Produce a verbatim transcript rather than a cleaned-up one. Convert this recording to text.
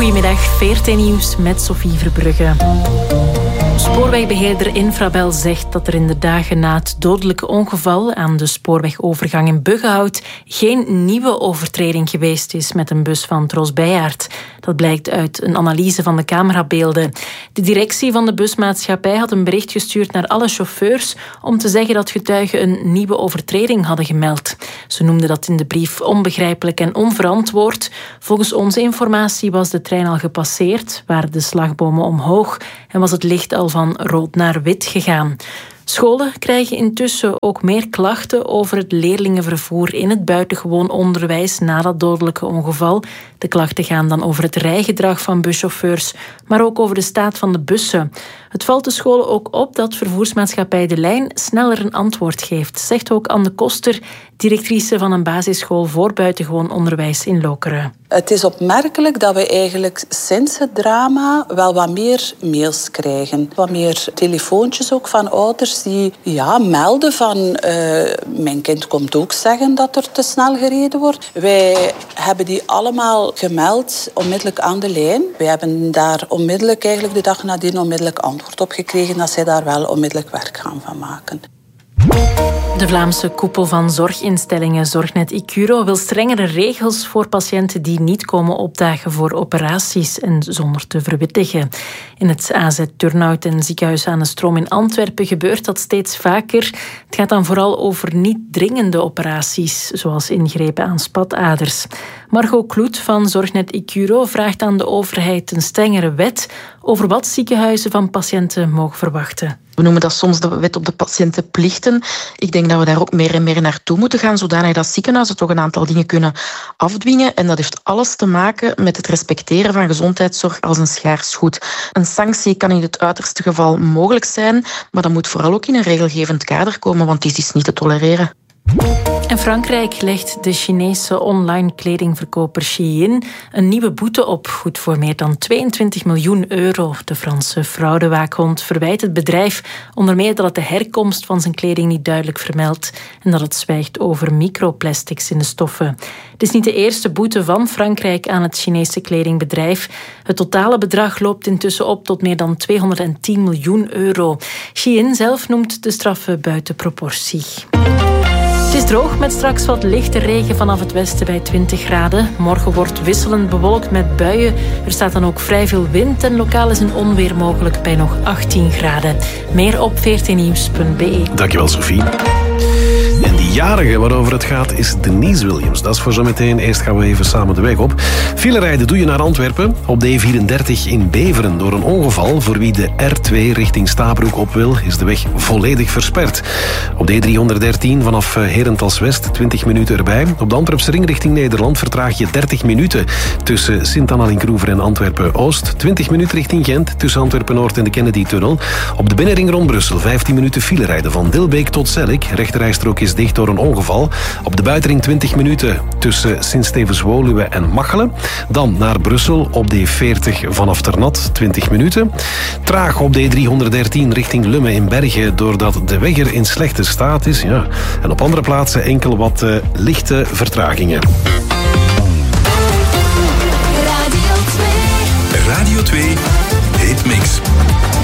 Goedemiddag, V R T Nieuws met Sophie Verbrugge. Spoorwegbeheerder Infrabel zegt dat er in de dagen na het dodelijke ongeval aan de spoorwegovergang in Buggenhout geen nieuwe overtreding geweest is met een bus van Tros Bijaard. Dat blijkt uit een analyse van de camerabeelden. De directie van de busmaatschappij had een bericht gestuurd naar alle chauffeurs om te zeggen dat getuigen een nieuwe overtreding hadden gemeld. Ze noemden dat in de brief onbegrijpelijk en onverantwoord. Volgens onze informatie was de trein al gepasseerd, waren de slagbomen omhoog en was het licht al van rood naar wit gegaan. Scholen krijgen intussen ook meer klachten over het leerlingenvervoer in het buitengewoon onderwijs na dat dodelijke ongeval. De klachten gaan dan over het rijgedrag van buschauffeurs, maar ook over de staat van de bussen. Het valt de scholen ook op dat vervoersmaatschappij De Lijn sneller een antwoord geeft, zegt ook Anne Koster, directrice van een basisschool voor buitengewoon onderwijs in Lokeren. Het is opmerkelijk dat we eigenlijk sinds het drama wel wat meer mails krijgen. Wat meer telefoontjes ook van ouders die ja, melden van uh, mijn kind komt ook zeggen dat er te snel gereden wordt. Wij hebben die allemaal gemeld onmiddellijk aan de lijn. Wij hebben daar onmiddellijk eigenlijk de dag nadien onmiddellijk antwoord op gekregen dat zij daar wel onmiddellijk werk gaan van maken. De Vlaamse koepel van zorginstellingen Zorgnet Icuro wil strengere regels voor patiënten die niet komen opdagen voor operaties en zonder te verwittigen. In het A Z Turnhout en ziekenhuis aan de Stroom in Antwerpen gebeurt dat steeds vaker. Het gaat dan vooral over niet dringende operaties, zoals ingrepen aan spataders. Margot Kloet van Zorgnet Icuro vraagt aan de overheid een strengere wet over wat ziekenhuizen van patiënten mogen verwachten. We noemen dat soms de wet op de patiëntenplichten. Ik denk dat we daar ook meer en meer naartoe moeten gaan, zodanig dat ziekenhuizen toch een aantal dingen kunnen afdwingen. En dat heeft alles te maken met het respecteren van gezondheidszorg als een schaars goed. Een sanctie kan in het uiterste geval mogelijk zijn, maar dat moet vooral ook in een regelgevend kader komen, want dit is niet te tolereren. En Frankrijk legt de Chinese online kledingverkoper Shein een nieuwe boete op, goed voor meer dan tweeëntwintig miljoen euro. De Franse fraudewaakhond verwijt het bedrijf onder meer dat het de herkomst van zijn kleding niet duidelijk vermeldt en dat het zwijgt over microplastics in de stoffen. Het is niet de eerste boete van Frankrijk aan het Chinese kledingbedrijf. Het totale bedrag loopt intussen op tot meer dan tweehonderdtien miljoen euro. Shein zelf noemt de straffen buiten proportie. Het is droog met straks wat lichte regen vanaf het westen bij twintig graden. Morgen wordt wisselend bewolkt met buien. Er staat dan ook vrij veel wind en lokaal is een onweer mogelijk bij nog achttien graden. Meer op v r t nieuws punt b e. Dankjewel, Sophie. En die jarige waarover het gaat is Denise Williams. Dat is voor zometeen. Eerst gaan we even samen de weg op. File rijden doe je naar Antwerpen. Op de E vierendertig in Beveren door een ongeval. Voor wie de R twee richting Stabroek op wil, is de weg volledig versperd. Op de E driehonderddertien vanaf Herentals West, twintig minuten erbij. Op de Antwerpse ring richting Nederland vertraag je dertig minuten tussen Sint-Anna-Linkroever en Antwerpen-Oost. twintig minuten richting Gent tussen Antwerpen-Noord en de Kennedy-tunnel. Op de binnenring rond Brussel vijftien minuten file rijden van Dilbeek tot Zellik. Rechterrijstrook is dicht door een ongeval. Op de buitenring twintig minuten tussen Sint-Stevens-Woluwe en Machelen. Dan naar Brussel op de E veertig vanaf Ternat, twintig minuten. Traag op de E driehonderddertien richting Lummen in Bergen doordat de weg er in slechte staat is. Ja. En op andere plaatsen enkel wat uh, lichte vertragingen. Radio twee. Radio twee Hitmix.